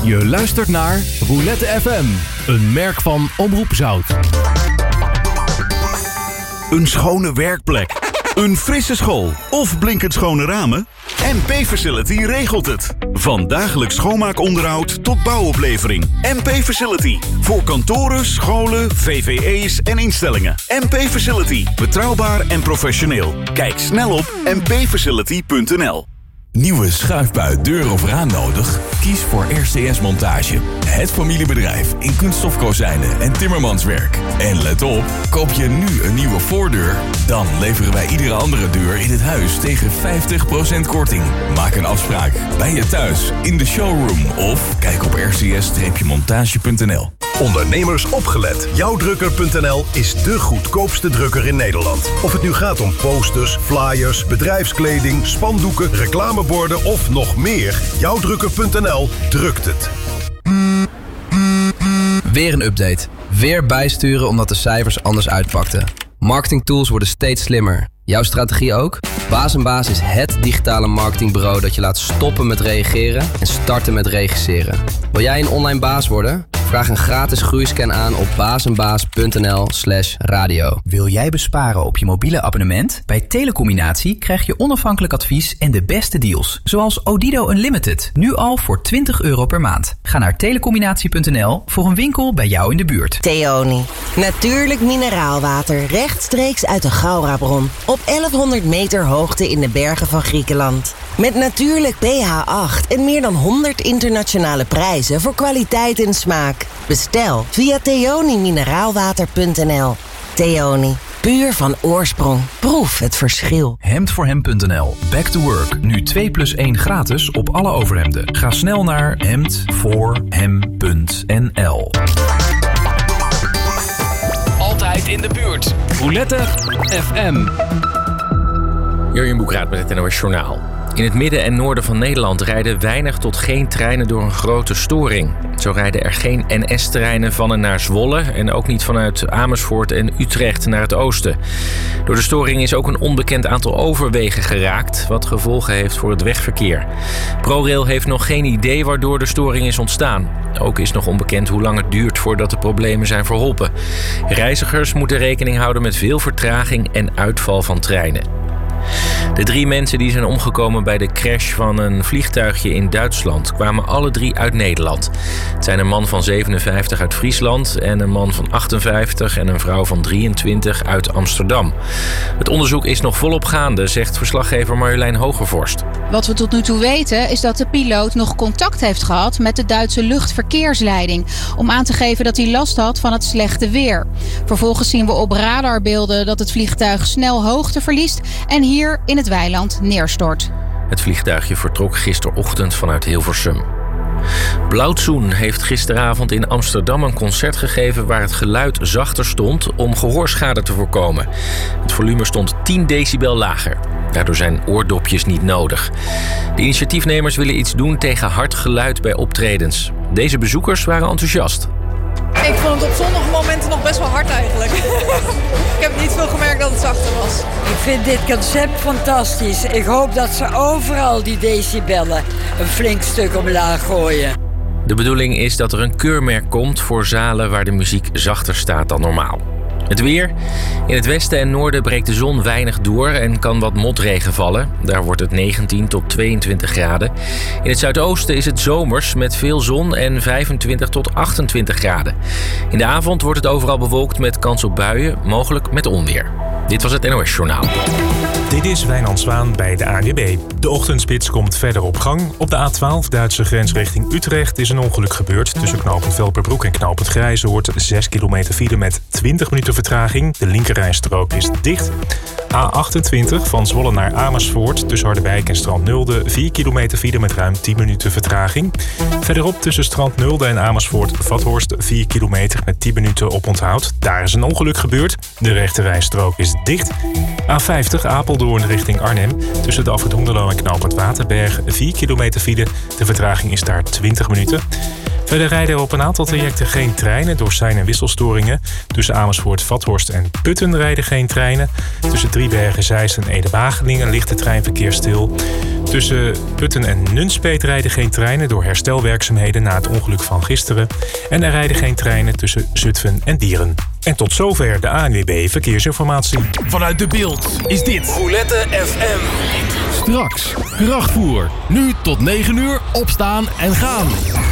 Je luistert naar Roulette FM, een merk van Omroep Zout. Een schone werkplek, een frisse school of blinkend schone ramen? MP Facility regelt het. Van dagelijks schoonmaakonderhoud tot bouwoplevering. MP Facility. Voor kantoren, scholen, VVE's en instellingen. MP Facility. Betrouwbaar en professioneel. Kijk snel op mpfacility.nl. Nieuwe schuifbui, deur of raam nodig? Kies voor RCS Montage. Het familiebedrijf in kunststofkozijnen en timmermanswerk. En let op, koop je nu een nieuwe voordeur? Dan leveren wij iedere andere deur in het huis tegen 50% korting. Maak een afspraak bij je thuis, in de showroom of kijk op rcs-montage.nl. Ondernemers opgelet. Jouwdrukker.nl is de goedkoopste drukker in Nederland. Of het nu gaat om posters, flyers, bedrijfskleding, spandoeken, reclameborden of nog meer. Jouwdrukker.nl drukt het. Weer een update. Weer bijsturen omdat de cijfers anders uitpakten. Marketingtools worden steeds slimmer. Jouw strategie ook? Baas & Baas is het digitale marketingbureau dat je laat stoppen met reageren en starten met regisseren. Wil jij een online baas worden? Vraag een gratis groeiscan aan op baasnbaas.nl/radio. Wil jij besparen op je mobiele abonnement? Bij Telecombinatie krijg je onafhankelijk advies en de beste deals. Zoals Odido Unlimited, nu al voor €20 per maand. Ga naar telecombinatie.nl voor een winkel bij jou in de buurt. Theoni. Natuurlijk mineraalwater rechtstreeks uit de Gaurabron. Op 1100 meter hoogte in de bergen van Griekenland. Met natuurlijk pH 8 en meer dan 100 internationale prijzen voor kwaliteit en smaak. Bestel via theonimineraalwater.nl. Theoni. Puur van oorsprong. Proef het verschil. Hemdvoorhem.nl. Back to work. Nu 2+1 gratis op alle overhemden. Ga snel naar hemdvoorhem.nl. Altijd in de buurt. Roulette FM. Jurjen Boekraat met het NOS Journaal. In het midden en noorden van Nederland rijden weinig tot geen treinen door een grote storing. Zo rijden er geen NS-treinen van en naar Zwolle en ook niet vanuit Amersfoort en Utrecht naar het oosten. Door de storing is ook een onbekend aantal overwegen geraakt, wat gevolgen heeft voor het wegverkeer. ProRail heeft nog geen idee waardoor de storing is ontstaan. Ook is nog onbekend hoe lang het duurt voordat de problemen zijn verholpen. Reizigers moeten rekening houden met veel vertraging en uitval van treinen. De 3 mensen die zijn omgekomen bij de crash van een vliegtuigje in Duitsland kwamen alle 3 uit Nederland. Het zijn een man van 57 uit Friesland en een man van 58 en een vrouw van 23 uit Amsterdam. Het onderzoek is nog volop gaande, zegt verslaggever Marjolein Hogevorst. Wat we tot nu toe weten is dat de piloot nog contact heeft gehad met de Duitse luchtverkeersleiding om aan te geven dat hij last had van het slechte weer. Vervolgens zien we op radarbeelden dat het vliegtuig snel hoogte verliest en hier in het weiland neerstort. Het vliegtuigje vertrok gisterochtend vanuit Hilversum. Blauwtsoen heeft gisteravond in Amsterdam een concert gegeven waar het geluid zachter stond om gehoorschade te voorkomen. Het volume stond 10 decibel lager. Daardoor zijn oordopjes niet nodig. De initiatiefnemers willen iets doen tegen hard geluid bij optredens. Deze bezoekers waren enthousiast. Ik vond het op sommige momenten nog best wel hard eigenlijk. Ik heb niet veel gemerkt dat het zachter was. Ik vind dit concept fantastisch. Ik hoop dat ze overal die decibellen een flink stuk omlaag gooien. De bedoeling is dat er een keurmerk komt voor zalen waar de muziek zachter staat dan normaal. Het weer. In het westen en noorden breekt de zon weinig door en kan wat motregen vallen. Daar wordt het 19 tot 22 graden. In het zuidoosten is het zomers met veel zon en 25 tot 28 graden. In de avond wordt het overal bewolkt met kans op buien, mogelijk met onweer. Dit was het NOS Journaal. Dit is Wijnand Zwaan bij de ANWB. De ochtendspits komt verder op gang. Op de A12 Duitse grens richting Utrecht is een ongeluk gebeurd. Tussen knooppunt Velperbroek en knooppunt Grijzoord 6 kilometer file met 20 minuten vertraging. De linkerrijstrook is dicht. A28 van Zwolle naar Amersfoort tussen Harderwijk en Strand Nulde 4 kilometer file met ruim 10 minuten vertraging. Verderop tussen Strand Nulde en Amersfoort-Vathorst 4 kilometer met 10 minuten oponthoud. Daar is een ongeluk gebeurd. De rechterrijstrook is dicht. A50 Apeldoorn richting Arnhem. Tussen de afrit Hoenderloo en knooppunt Waterberg 4 kilometer file. De vertraging is daar 20 minuten. Verder rijden er op een aantal trajecten geen treinen door sein- en wisselstoringen. Tussen Amersfoort, Vathorst en Putten rijden geen treinen. Tussen Driebergen, Zeist en Ede-Wageningen ligt het treinverkeer stil. Tussen Putten en Nunspeet rijden geen treinen door herstelwerkzaamheden na het ongeluk van gisteren. En er rijden geen treinen tussen Zutphen en Dieren. En tot zover de ANWB Verkeersinformatie. Vanuit De Bilt is dit Roulette FM. Straks krachtvoer. Nu tot 9 uur opstaan en gaan.